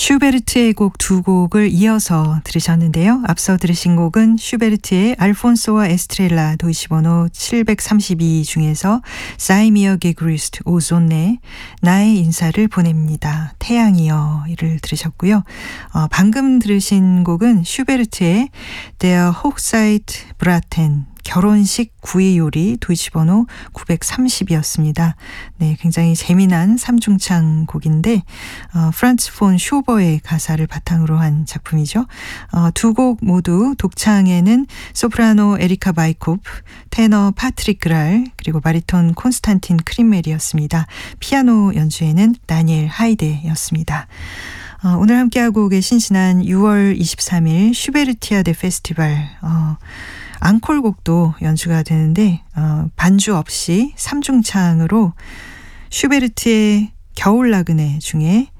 슈베르트의 곡 두 곡을 이어서 들으셨는데요. 앞서 들으신 곡은 슈베르트의 알폰소와 에스트렐라 도이시번호 732 중에서 사이미어 게그리스트 오존네 나의 인사를 보냅니다. 태양이여 이를 들으셨고요. 방금 들으신 곡은 슈베르트의 Der Hochzeit Braten 결혼식 구이 요리 도이치번호 930이었습니다. 네, 굉장히 재미난 삼중창 곡인데 프란츠 폰 쇼버의 가사를 바탕으로 한 작품이죠. 두 곡 모두 독창에는 소프라노 에리카 바이코프, 테너 파트릭 그랄, 그리고 바리톤 콘스탄틴 크림멜이었습니다. 피아노 연주에는 다니엘 하이데였습니다. 오늘 함께하고 계신 지난 6월 23일 슈베르티아데 페스티벌 앙콜곡도 연주가 되는데 반주 없이 삼중창으로 슈베르트의 겨울 나그네 중에